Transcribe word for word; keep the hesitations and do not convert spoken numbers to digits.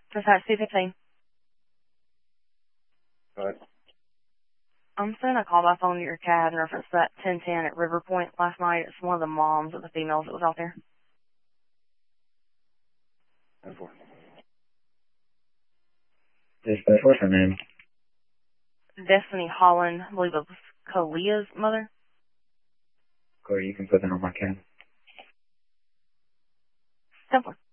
Dispatch two fifteen. Go ahead. I'm sending a call by phone to your cab in reference to that ten ten at River Point last night. It's one of the moms of the females that was out there. ten four. Dispatch, what's her name? Destiny Holland, I believe it was Kalia's mother. Corey, you can put that on my cab. Simple.